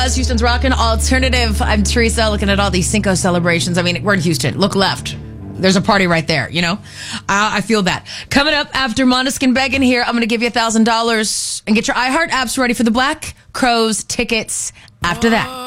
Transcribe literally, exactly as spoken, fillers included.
Houston's Rockin' Alternative. I'm Teresa, looking at all these Cinco celebrations. I mean, we're in Houston. Look left. There's a party right there, you know? Uh, I feel that. Coming up after Måneskin begging here, I'm going to give you one thousand dollars and get your iHeart apps ready for the Black Crowes tickets after that.